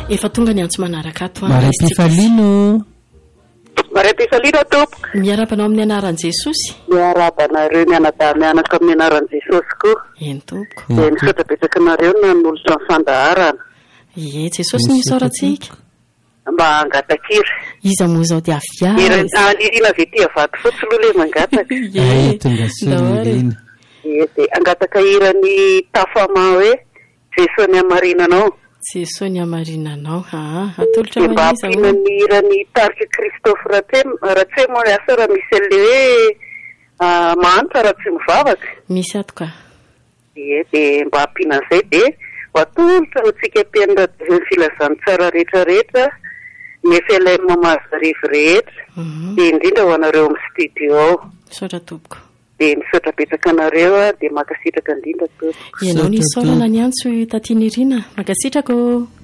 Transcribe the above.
efa tonga ny antso manaraka ato Marai-pifaliano Marai-pifaliano tompoko miarabanao amin'ny anaran'i Jesosy miarabanareo mianadahy mianaka amin'ny anaran'i Jesosy koa eny tompoko dia nisotra betsaka nareo nanolotra ny fandaharana Jesosy nisoratsika mba angatakira iza moa zao dia aviary irina vety avato fotsy loha le mangataka tonga solirina dia angataka irany tafama hoe Jesosy ny amarinanao Jesosy ny amarinanao atolotra mba ampinany irany tarika Christophe Ratsay moa asa raha misy an'le hoe manitra raha tsy mivavaka misy ato ka dia mba ampinan'izay dia atolotra ho tsika mpianina filazany tsara rehetrarehetra nefa mamazo rivo rehetra dia indrindra ho anareo amin'ny studio ao misaotra tompoko dia misaotra betsaka anareo dia makasitraka indrindra tompoko ianao nisaorana ny antso tatiana irina makasitrako